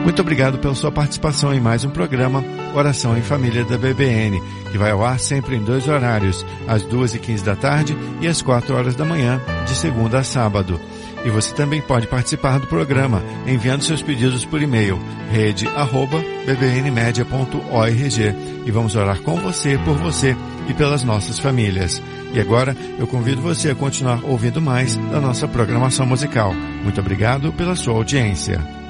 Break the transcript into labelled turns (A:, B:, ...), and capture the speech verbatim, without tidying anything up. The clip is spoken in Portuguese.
A: Muito obrigado pela sua participação em mais um programa Oração em Família da B B N, que vai ao ar sempre em dois horários, às duas e quinze da tarde e às quatro horas da manhã, de segunda a sábado. E você também pode participar do programa enviando seus pedidos por e-mail, rede arroba b b n media ponto org, e vamos orar com você, por você e pelas nossas famílias. E agora eu convido você a continuar ouvindo mais da nossa programação musical. Muito obrigado pela sua audiência.